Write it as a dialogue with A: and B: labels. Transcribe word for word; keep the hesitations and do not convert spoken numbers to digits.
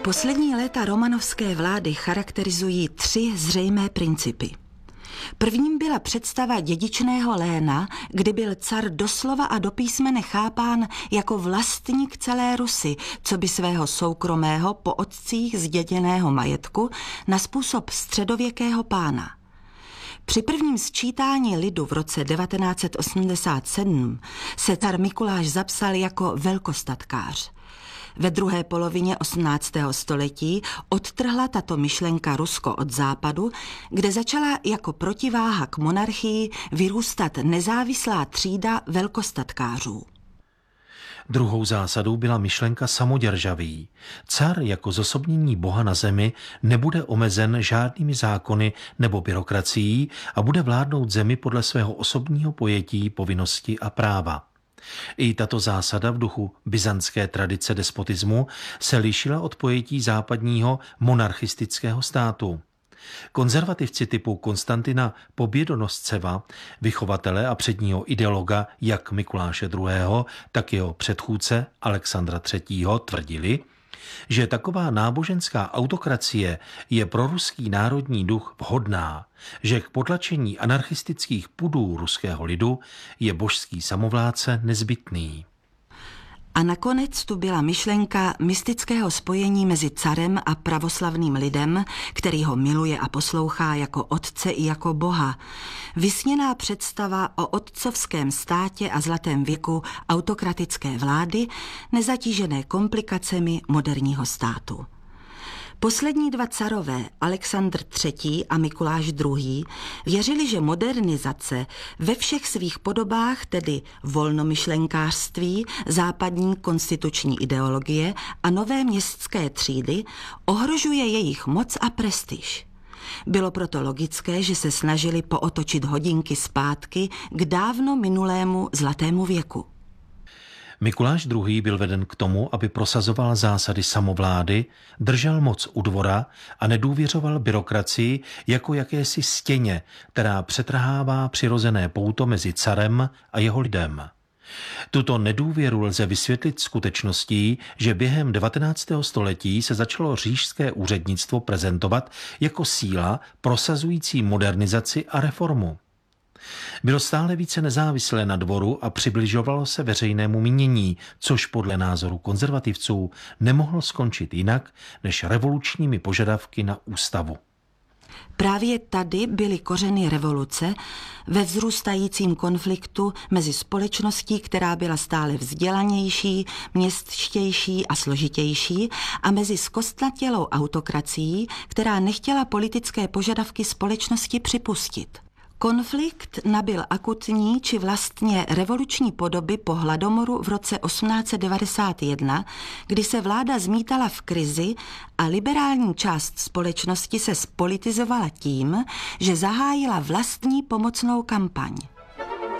A: Poslední léta romanovské vlády charakterizují tři zřejmé principy. Prvním byla představa dědičného léna, kdy byl car doslova a do písmene chápán jako vlastník celé Rusy, co by svého soukromého po otcích zděděného majetku na způsob středověkého pána. Při prvním sčítání lidu v roce devatenáct set osmdesát sedm se car Mikuláš zapsal jako velkostatkář. Ve druhé polovině osmnáctého století odtrhla tato myšlenka Rusko od západu, kde začala jako protiváha k monarchii vyrůstat nezávislá třída velkostatkářů.
B: Druhou zásadou byla myšlenka samoděržaví. Car jako zosobnění boha na zemi nebude omezen žádnými zákony nebo byrokracií a bude vládnout zemi podle svého osobního pojetí, povinnosti a práva. I tato zásada v duchu byzantské tradice despotismu se lišila od pojetí západního monarchistického státu. Konzervativci typu Konstantina Pobědonosceva, vychovatele a předního ideologa jak Mikuláše druhého., tak jeho předchůdce Alexandra třetího. tvrdili, že taková náboženská autokracie je pro ruský národní duch vhodná, že k potlačení anarchistických pudů ruského lidu je božský samovládce nezbytný.
A: A nakonec tu byla myšlenka mystického spojení mezi carem a pravoslavným lidem, který ho miluje a poslouchá jako otce i jako boha. Vysněná představa o otcovském státě a zlatém věku autokratické vlády, nezatížené komplikacemi moderního státu. Poslední dva carové, Alexandr třetí. a Mikuláš druhý., věřili, že modernizace ve všech svých podobách, tedy volnomyšlenkářství, západní konstituční ideologie a nové městské třídy, ohrožuje jejich moc a prestiž. Bylo proto logické, že se snažili pootočit hodinky zpátky k dávno minulému zlatému věku.
B: Mikuláš druhý. byl veden k tomu, aby prosazoval zásady samovlády, držel moc u dvora a nedůvěřoval byrokracii jako jakési stěně, která přetrhává přirozené pouto mezi carem a jeho lidem. Tuto nedůvěru lze vysvětlit skutečností, že během devatenáctého století se začalo říšské úřednictvo prezentovat jako síla prosazující modernizaci a reformu. Bylo stále více nezávislé na dvoru a přibližovalo se veřejnému mínění, což podle názoru konzervativců nemohlo skončit jinak než revolučními požadavky na ústavu.
A: Právě tady byly kořeny revoluce ve vzrůstajícím konfliktu mezi společností, která byla stále vzdělanější, městštější a složitější, a mezi zkostnatělou autokracií, která nechtěla politické požadavky společnosti připustit. Konflikt nabyl akutní či vlastně revoluční podoby po hladomoru v roce osmnáct set devadesát jedna, kdy se vláda zmítala v krizi a liberální část společnosti se spolitizovala tím, že zahájila vlastní pomocnou kampaň.